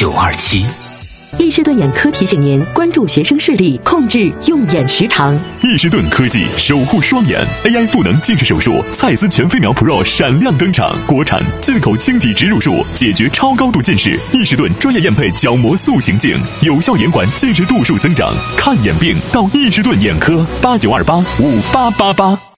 8927。 易士顿眼科提醒您关注学生视力，控制用眼时长。 易士顿科技守护双眼 AI 赋能近视手术，蔡司全飞秒 Pro 闪亮登场，国产进口晶体植入术，解决超高度近视。易士顿专业验配角膜塑形镜，有效延缓近视度数增长。看眼病到易士顿眼科，89285888。